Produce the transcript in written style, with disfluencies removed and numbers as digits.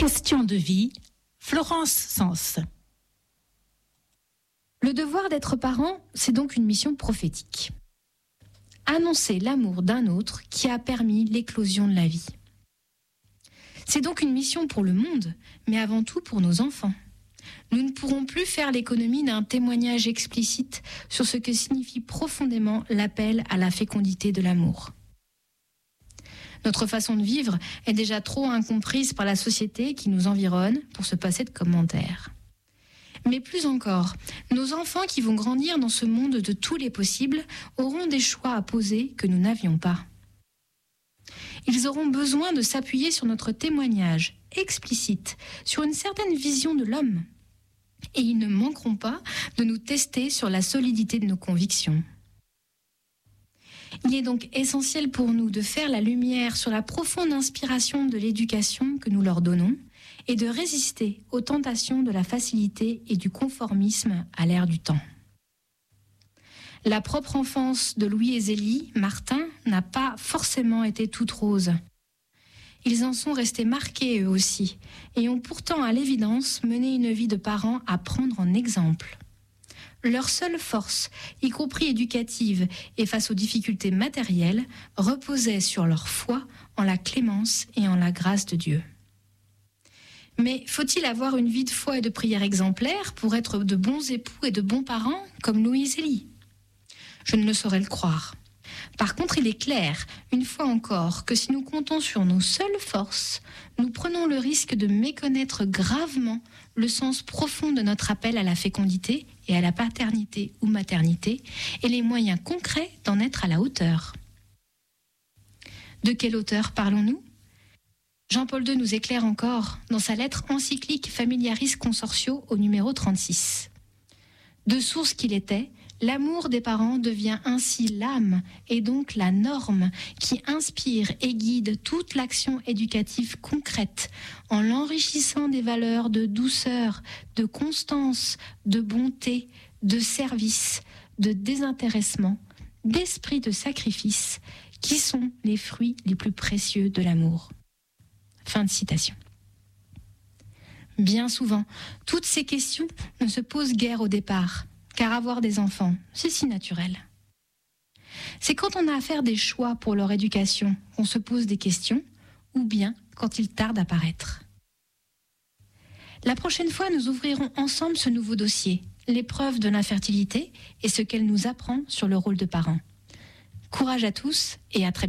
Question de vie, Florence Sens. Le devoir d'être parent, c'est donc une mission prophétique. Annoncer l'amour d'un autre qui a permis l'éclosion de la vie. C'est donc une mission pour le monde, mais avant tout pour nos enfants. Nous ne pourrons plus faire l'économie d'un témoignage explicite sur ce que signifie profondément l'appel à la fécondité de l'amour. Notre façon de vivre est déjà trop incomprise par la société qui nous environne pour se passer de commentaires. Mais plus encore, nos enfants qui vont grandir dans ce monde de tous les possibles auront des choix à poser que nous n'avions pas. Ils auront besoin de s'appuyer sur notre témoignage explicite, sur une certaine vision de l'homme. Et ils ne manqueront pas de nous tester sur la solidité de nos convictions. Il est donc essentiel pour nous de faire la lumière sur la profonde inspiration de l'éducation que nous leur donnons et de résister aux tentations de la facilité et du conformisme à l'ère du temps. La propre enfance de Louis et Zélie, Martin, n'a pas forcément été toute rose. Ils en sont restés marqués eux aussi et ont pourtant à l'évidence mené une vie de parents à prendre en exemple. Leur seule force, y compris éducative et face aux difficultés matérielles, reposait sur leur foi en la clémence et en la grâce de Dieu. Mais faut-il avoir une vie de foi et de prière exemplaire pour être de bons époux et de bons parents comme Louis et Zélie ? Je ne le saurais le croire. Par contre, il est clair, une fois encore, que si nous comptons sur nos seules forces, nous prenons le risque de méconnaître gravement le sens profond de notre appel à la fécondité et à la paternité ou maternité, et les moyens concrets d'en être à la hauteur. De quelle hauteur parlons-nous ? Jean-Paul II nous éclaire encore dans sa lettre encyclique Familiaris Consortio au numéro 36. De source qu'il était, l'amour des parents devient ainsi l'âme et donc la norme qui inspire et guide toute l'action éducative concrète en l'enrichissant des valeurs de douceur, de constance, de bonté, de service, de désintéressement, d'esprit de sacrifice qui sont les fruits les plus précieux de l'amour. Fin de citation. Bien souvent, toutes ces questions ne se posent guère au départ, car avoir des enfants, c'est si naturel. C'est quand on a à faire des choix pour leur éducation qu'on se pose des questions, ou bien quand ils tardent à paraître. La prochaine fois, nous ouvrirons ensemble ce nouveau dossier, l'épreuve de l'infertilité et ce qu'elle nous apprend sur le rôle de parent. Courage à tous et à très bientôt.